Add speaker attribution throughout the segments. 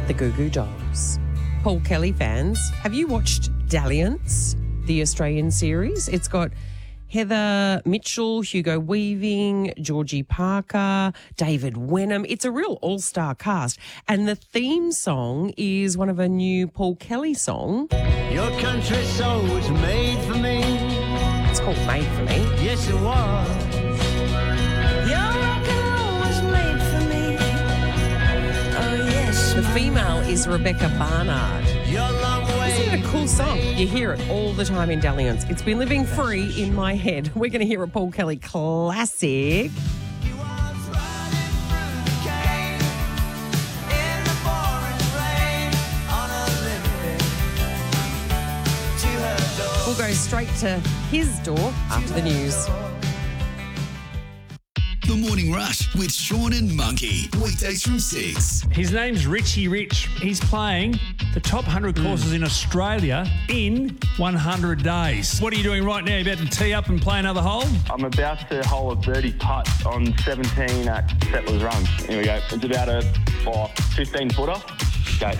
Speaker 1: the Goo Goo Dolls. Paul Kelly fans, have you watched Dalliance, the Australian series? It's got Heather Mitchell, Hugo Weaving, Georgie Parker, David Wenham. It's a real all-star cast. And the theme song is one of a new Paul Kelly song.
Speaker 2: Your country soul was made for me.
Speaker 1: It's called Made for Me.
Speaker 2: Yes, it was. Your rock and roll was made for me. Oh, yes.
Speaker 1: The female is Rebecca Barnard.
Speaker 2: Your long way.
Speaker 1: Isn't it a cool song? You hear it all the time in Dalliance. It's been living free in my head. We're going to hear a Paul Kelly classic. We'll go straight to his door after the news.
Speaker 3: The Morning Rush with Sean and Monkey. Weekdays from 6.
Speaker 4: His name's Richie Rich. He's playing the top 100 courses in Australia in 100 days. What are you doing right now? You about to tee up and play another hole?
Speaker 5: I'm about to hole a birdie putt on 17 at Settlers Run. Here we go. It's about a 15-footer. Okay.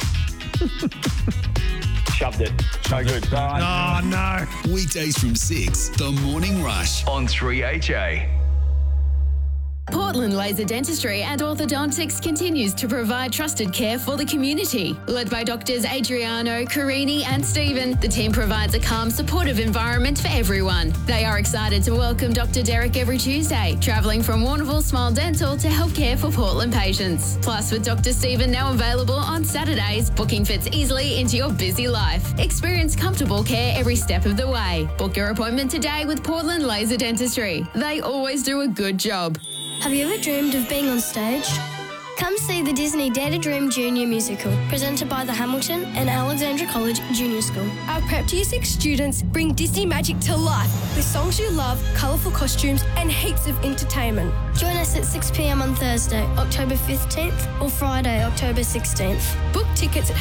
Speaker 5: Shoved it. No good.
Speaker 4: Oh, no.
Speaker 3: Weekdays from 6. The Morning Rush on 3HA.
Speaker 6: Portland Laser Dentistry and Orthodontics continues to provide trusted care for the community. Led by Doctors Adriano, Carini and Stephen, the team provides a calm, supportive environment for everyone. They are excited to welcome Dr. Derek every Tuesday, travelling from Warrnambool Smile Dental to help care for Portland patients. Plus, with Dr. Stephen now available on Saturdays, booking fits easily into your busy life. Experience comfortable care every step of the way. Book your appointment today with Portland Laser Dentistry. They always do a good job.
Speaker 7: Have you ever dreamed of being on stage? Come see the Disney Dare to Dream Junior Musical, presented by the Hamilton and Alexandra College Junior School. Our Prep to Year 6 students bring Disney magic to life with songs you love, colourful costumes and heaps of entertainment. Join us at 6 p.m. on Thursday, October 15th or Friday, October 16th. Book tickets at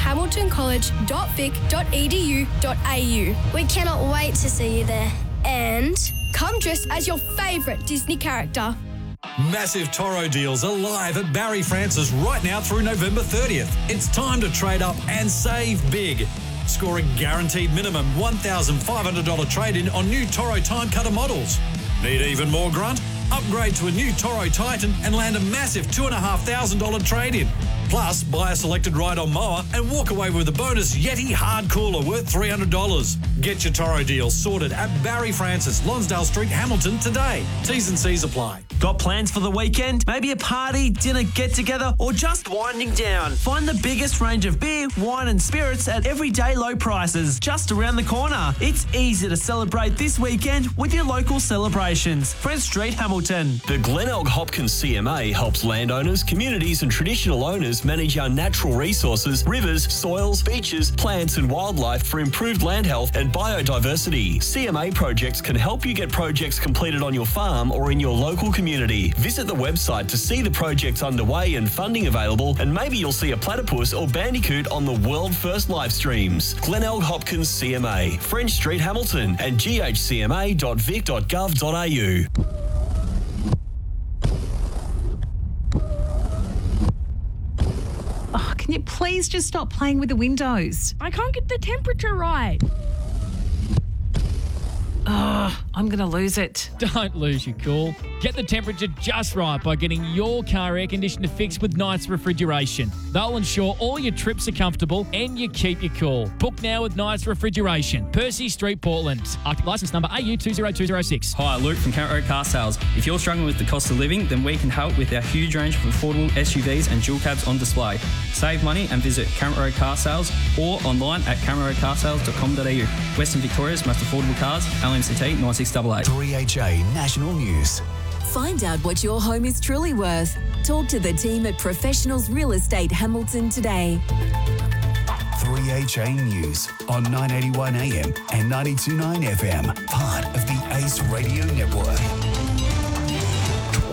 Speaker 7: hamiltoncollege.vic.edu.au. We cannot wait to see you there. And come dressed as your favourite Disney character.
Speaker 8: Massive Toro deals are live at Barry Francis right now through November 30th. It's time to trade up and save big. Score a guaranteed minimum $1,500 trade-in on new Toro Time Cutter models. Need even more grunt? Upgrade to a new Toro Titan and land a massive $2,500 trade-in. Plus, buy a selected ride-on mower and walk away with a bonus Yeti hard cooler worth $300. Get your Toro deals sorted at Barry Francis, Lonsdale Street, Hamilton today. T's and C's apply.
Speaker 9: Got plans for the weekend? Maybe a party, dinner, get-together, or just winding down? Find the biggest range of beer, wine and spirits at everyday low prices just around the corner. It's easy to celebrate this weekend with your local celebrations. Fred Street, Hamilton.
Speaker 10: The Glenelg Hopkins CMA helps landowners, communities and traditional owners manage our natural resources, rivers, soils, beaches, plants and wildlife for improved land health and biodiversity. CMA projects can help you get projects completed on your farm or in your local community. Visit the website to see the projects underway and funding available, and maybe you'll see a platypus or bandicoot on the world first live streams. Glenelg Hopkins CMA, French Street, Hamilton and ghcma.vic.gov.au.
Speaker 11: Oh, can you please just stop playing with the windows?
Speaker 12: I can't get the temperature right.
Speaker 11: Oh, I'm going to lose it.
Speaker 12: Don't lose your cool. Get the temperature just right by getting your car air conditioner fixed with Knights Refrigeration. They'll ensure all your trips are comfortable and you keep your cool. Book now with Knights Refrigeration, Percy Street, Portland. Arctic licence number AU20206.
Speaker 13: Hi, Luke from Camp Road Car Sales. If you're struggling with the cost of living, then we can help with our huge range of affordable SUVs and dual cabs on display. Save money and visit Camp Road Car Sales or online at cameroadcarsales.com.au. Western Victoria's most affordable cars, LMCT 9688.
Speaker 3: 3HA National News.
Speaker 14: Find out what your home is truly worth. Talk to the team at Professionals Real Estate Hamilton today.
Speaker 3: 3HA News on 981 AM and 92.9 FM, part of the Ace Radio Network.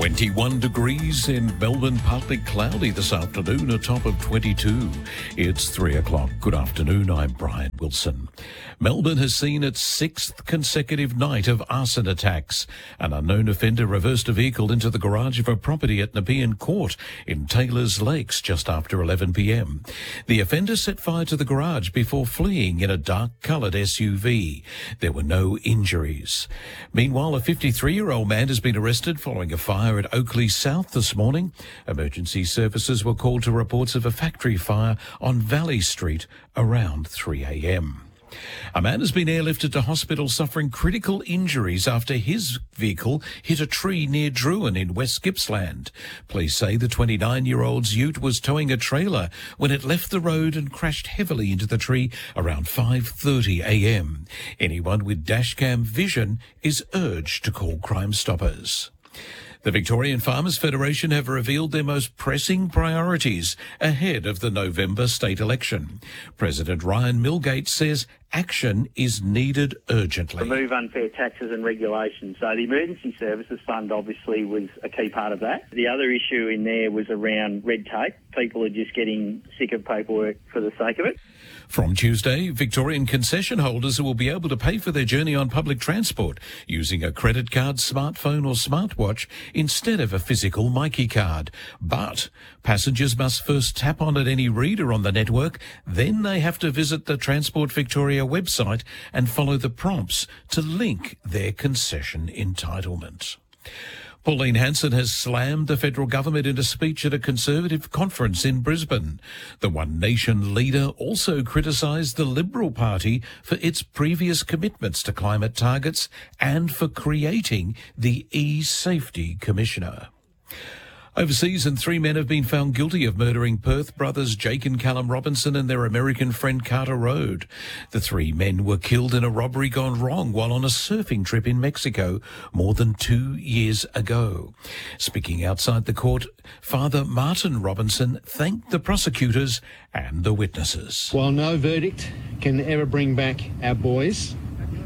Speaker 15: 21 degrees in Melbourne, partly cloudy this afternoon, a top of 22. It's 3 o'clock. Good afternoon, I'm Brian Wilson. Melbourne has seen its 6th consecutive night of arson attacks. An unknown offender reversed a vehicle into the garage of a property at Nepean Court in Taylors Lakes just after 11 p.m. The offender set fire to the garage before fleeing in a dark-coloured SUV. There were no injuries. Meanwhile, a 53-year-old man has been arrested following a fire at Oakley South this morning. Emergency services were called to reports of a factory fire on Valley Street around 3 a.m. A man has been airlifted to hospital suffering critical injuries after his vehicle hit a tree near Druin in West Gippsland. Police say the 29-year-old's ute was towing a trailer when it left the road and crashed heavily into the tree around 5:30 a.m. Anyone with dashcam vision is urged to call Crime Stoppers. The Victorian Farmers Federation have revealed their most pressing priorities ahead of the November state election. President Ryan Milgate says action is needed urgently.
Speaker 16: Remove unfair taxes and regulations. So the Emergency Services Fund obviously was a key part of that. The other issue in there was around red tape. People are just getting sick of paperwork for the sake of it.
Speaker 15: From Tuesday, Victorian concession holders will be able to pay for their journey on public transport using a credit card, smartphone or smartwatch instead of a physical Myki card. But passengers must first tap on at any reader on the network, then they have to visit the Transport Victoria website and follow the prompts to link their concession entitlement. Pauline Hanson has slammed the federal government in a speech at a Conservative conference in Brisbane. The One Nation leader also criticised the Liberal Party for its previous commitments to climate targets and for creating the E-Safety Commissioner. Overseas, and 3 men have been found guilty of murdering Perth brothers Jake and Callum Robinson and their American friend Carter Road. The 3 men were killed in a robbery gone wrong while on a surfing trip in Mexico more than 2 years ago. Speaking outside the court, Father Martin Robinson thanked the prosecutors and the witnesses.
Speaker 17: While no verdict can ever bring back our boys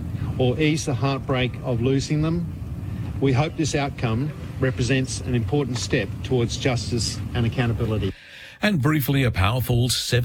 Speaker 17: or ease the heartbreak of losing them, we hope this outcome represents an important step towards justice and accountability.
Speaker 15: And briefly, a powerful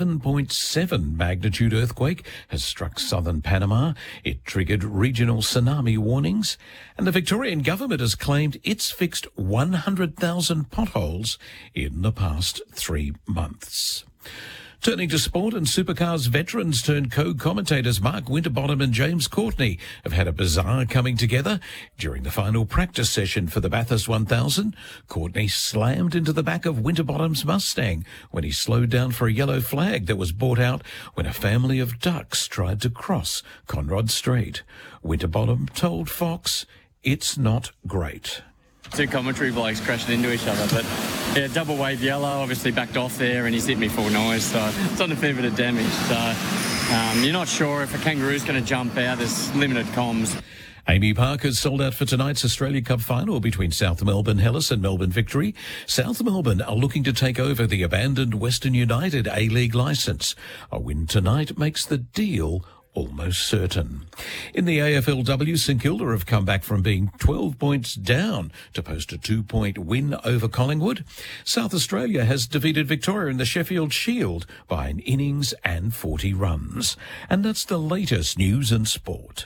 Speaker 15: 7.7 magnitude earthquake has struck southern Panama. It triggered regional tsunami warnings, and the Victorian government has claimed it's fixed 100,000 potholes in the past 3 months. Turning to sport, and Supercars veterans turned co-commentators Mark Winterbottom and James Courtney have had a bizarre coming together. During the final practice session for the Bathurst 1000, Courtney slammed into the back of Winterbottom's Mustang when he slowed down for a yellow flag that was brought out when a family of ducks tried to cross Conrod Strait. Winterbottom told Fox, "It's not great."
Speaker 18: 2 commentary blokes crashed into each other, but yeah, double wave yellow, obviously backed off there, and he's hit me full noise, so it's done a fair bit of damage. So you're not sure if a kangaroo's going to jump out. There's limited comms.
Speaker 15: Amy Parker's sold out for tonight's Australia Cup final between South Melbourne Hellas and Melbourne Victory. South Melbourne are looking to take over the abandoned Western United A-League licence. A win tonight makes the deal almost certain. In the AFLW, St Kilda have come back from being 12 points down to post a 2-point win over Collingwood. South Australia has defeated Victoria in the Sheffield Shield by an innings and 40 runs. And that's the latest news and sport.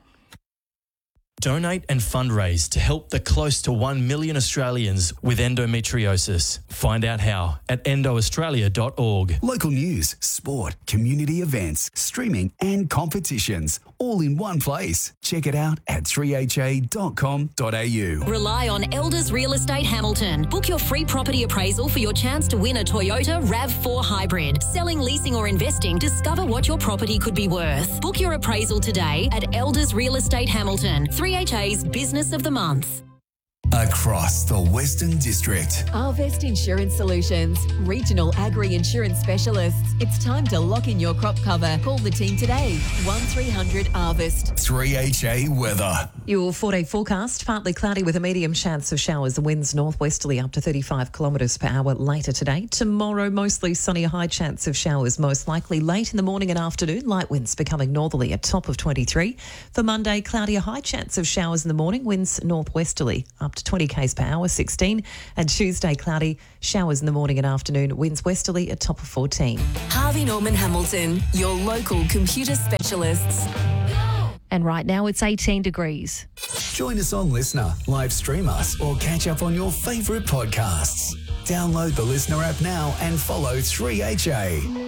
Speaker 19: Donate and fundraise to help the close to 1 million Australians with endometriosis. Find out how at endoaustralia.org.
Speaker 3: Local news, sport, community events, streaming and competitions, all in one place. Check it out at 3ha.com.au.
Speaker 20: Rely on Elders Real Estate Hamilton. Book your free property appraisal for your chance to win a Toyota RAV4 Hybrid. Selling, leasing or investing, discover what your property could be worth. Book your appraisal today at Elders Real Estate Hamilton. 3HA's Business of the Month.
Speaker 3: Across the Western District.
Speaker 14: Harvest Insurance Solutions, regional agri-insurance specialists. It's time to lock in your crop cover. Call the team today, 1300 Harvest.
Speaker 3: 3HA Weather.
Speaker 21: Your 4-day forecast, partly cloudy with a medium chance of showers. The winds northwesterly up to 35 kilometres per hour later today. Tomorrow, mostly sunny, high chance of showers, most likely late in the morning and afternoon. Light winds becoming northerly, a top of 23. For Monday, cloudy, a high chance of showers in the morning. Winds northwesterly up to 20 k's per hour, 16. And Tuesday, cloudy, showers in the morning and afternoon. Winds westerly, a top of 14.
Speaker 14: Harvey Norman Hamilton, your local computer specialists.
Speaker 22: And right now it's 18 degrees.
Speaker 3: Join us on Listener, live stream us, or catch up on your favourite podcasts. Download the Listener app now and follow 3HA.